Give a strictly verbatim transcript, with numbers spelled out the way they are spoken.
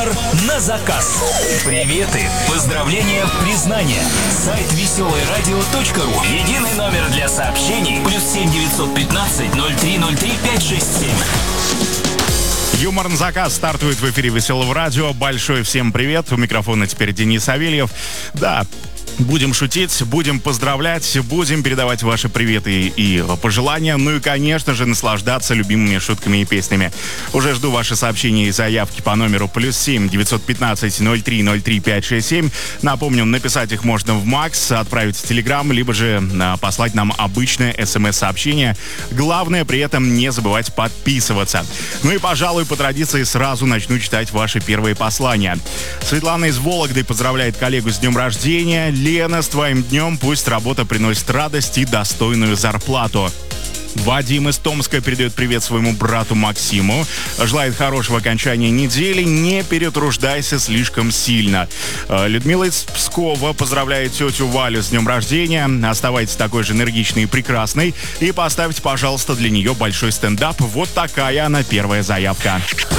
На заказ. Приветы, поздравления, признания. Сайт веселое радио точка ру. Единый номер для сообщений. Плюс семь девятьсот пятнадцать ноль три ноль три пять шесть семь. Юмор на заказ стартует в эфире Веселого радио. Большой всем привет. У микрофона теперь Денис Савельев. Да, будем шутить, будем поздравлять, будем передавать ваши приветы и пожелания. Ну и, конечно же, наслаждаться любимыми шутками и песнями. Уже жду ваши сообщения и заявки по номеру плюс семь девятьсот пятнадцать ноль три ноль три пять шесть семь. Напомню, написать их можно в Макс, отправить в Телеграм, либо же а, послать нам обычное смс-сообщение. Главное при этом не забывать подписываться. Ну и, пожалуй, по традиции сразу начну читать ваши первые послания. Светлана из Вологды поздравляет коллегу с днем рождения. Лена, с твоим днем, пусть работа приносит радость и достойную зарплату. Вадим из Томска передает привет своему брату Максиму. Желает хорошего окончания недели. Не перетруждайся слишком сильно. Людмила из Пскова поздравляет тетю Валю с днем рождения. Оставайтесь такой же энергичной и прекрасной. И поставьте, пожалуйста, для нее большой стендап. Вот такая она первая заявка.